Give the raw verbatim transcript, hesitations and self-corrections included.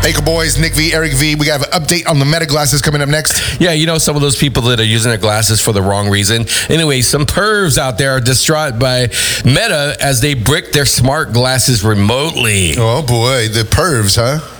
Baker Boys, Nick V, Eric V. We got an update on the Meta glasses coming up next. Yeah, you know, some of those people that are using their glasses for the wrong reason. Anyway, some pervs out there are distraught by Meta as they brick their smart glasses remotely. Oh, boy. The pervs, huh?